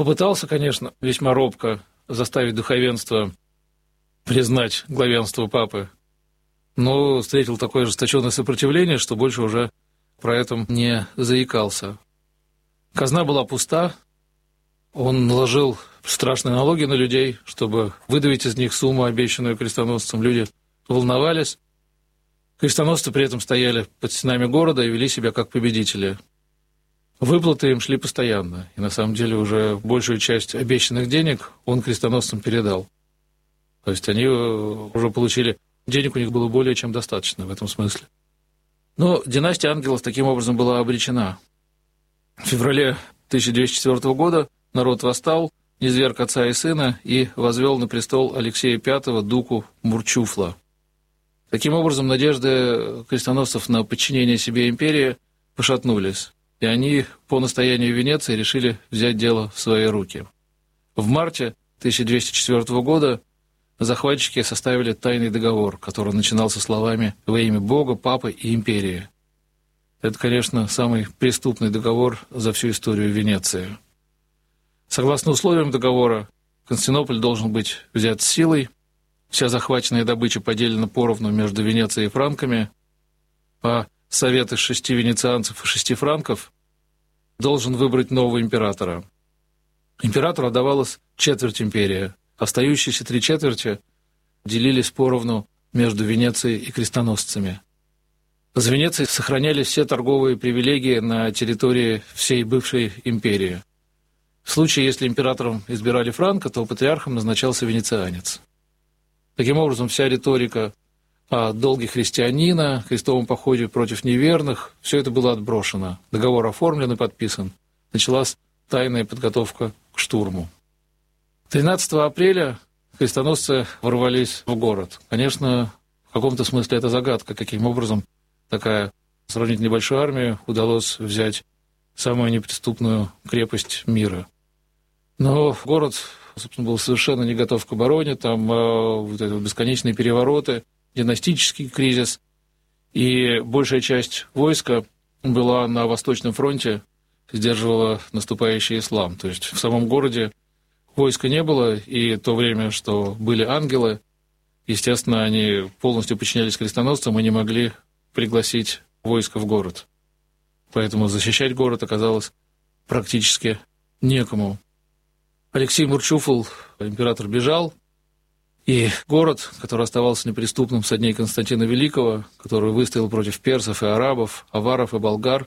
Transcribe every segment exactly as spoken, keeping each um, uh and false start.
Попытался, конечно, весьма робко заставить духовенство признать главенство папы, но встретил такое ожесточенное сопротивление, что больше уже про это не заикался. Казна была пуста, он наложил страшные налоги на людей, чтобы выдавить из них сумму, обещанную крестоносцам. Люди волновались. Крестоносцы при этом стояли под стенами города и вели себя как победители. Выплаты им шли постоянно, и на самом деле уже большую часть обещанных денег он крестоносцам передал. То есть они уже получили, денег у них было более чем достаточно в этом смысле. Но династия ангелов таким образом была обречена. В феврале тысяча двести четвёртого года народ восстал, низверг отца и сына и возвел на престол Алексея Пятого, дуку Мурчуфла. Таким образом, надежды крестоносцев на подчинение себе империи пошатнулись, и они по настоянию Венеции решили взять дело в свои руки. В марте тысяча двести четвёртого года захватчики составили тайный договор, который начинался словами «Во имя Бога, Папы и империи». Это, конечно, самый преступный договор за всю историю Венеции. Согласно условиям договора, Константинополь должен быть взят силой, вся захваченная добыча поделена поровну между Венецией и франками, а совет из шести венецианцев и шести франков должен выбрать нового императора. Императору отдавалась четверть империи, остающиеся три четверти делились поровну между Венецией и крестоносцами. За Венецией сохранялись все торговые привилегии на территории всей бывшей империи. В случае, если императором избирали франка, то патриархом назначался венецианец. Таким образом, вся риторика о долге христианина, крестовом походе против неверных, все это было отброшено. Договор оформлен и подписан. Началась тайная подготовка к штурму. тринадцатого апреля крестоносцы ворвались в город. Конечно, в каком-то смысле это загадка, каким образом такая сравнительно небольшой армии удалось взять самую неприступную крепость мира. Но город, собственно, был совершенно не готов к обороне, там э, вот эти бесконечные перевороты, династический кризис, и большая часть войска была на Восточном фронте, сдерживала наступающий ислам. То есть в самом городе войска не было, и то время, что были ангелы, естественно, они полностью подчинялись крестоносцам и не могли пригласить войско в город. Поэтому защищать город оказалось практически некому. Алексей Мурчуфл, император, бежал, и город, который оставался неприступным со дней Константина Великого, который выстоял против персов и арабов, аваров и болгар,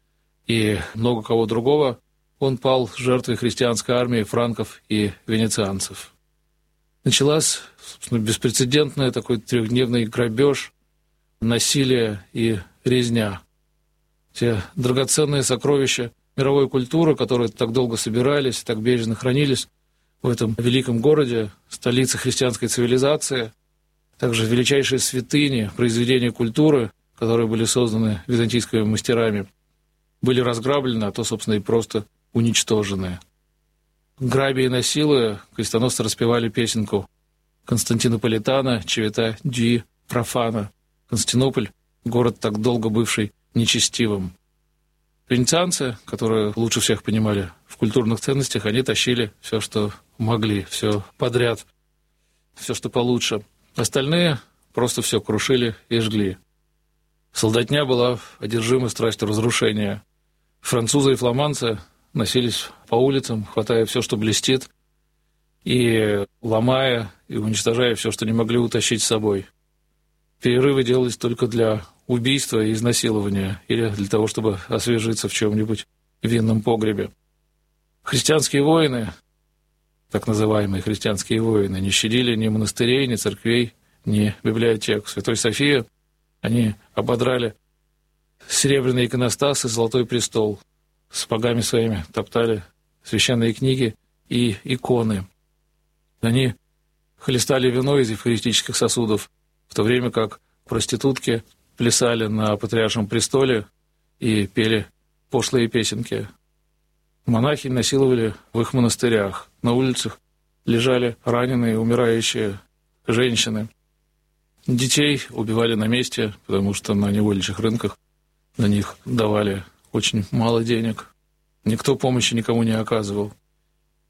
и много кого другого, он пал жертвой христианской армии франков и венецианцев. Началась, собственно, беспрецедентная такой трехдневный грабеж, насилие и резня. Те драгоценные сокровища мировой культуры, которые так долго собирались, так бережно хранились в этом великом городе, столице христианской цивилизации, также величайшие святыни, произведения культуры, которые были созданы византийскими мастерами, были разграблены, а то, собственно, и просто уничтожены. Грабя и насилуя, крестоносцы распевали песенку Константинополитана, Чевета Ди Профана. Константинополь — город, так долго бывший нечестивым. Венецианцы, которые лучше всех понимали в культурных ценностях, они тащили все, что могли, все подряд, все, что получше. Остальные просто все крушили и жгли. Солдатня была одержима страстью разрушения. Французы и фламандцы носились по улицам, хватая все, что блестит, и ломая и уничтожая все, что не могли утащить с собой. Перерывы делались только для убийства и изнасилования или для того, чтобы освежиться в чем-нибудь винном погребе. Христианские воины, так называемые христианские воины, не щадили ни монастырей, ни церквей, ни библиотек. В Святой Софии они ободрали серебряный иконостас и золотой престол, сапогами своими топтали священные книги и иконы. Они хлестали вино из евхаристических сосудов, в то время как проститутки плясали на патриаршем престоле и пели пошлые песенки. Монахи насиловали в их монастырях. На улицах лежали раненые, умирающие женщины. Детей убивали на месте, потому что на невольничьих рынках на них давали очень мало денег. Никто помощи никому не оказывал.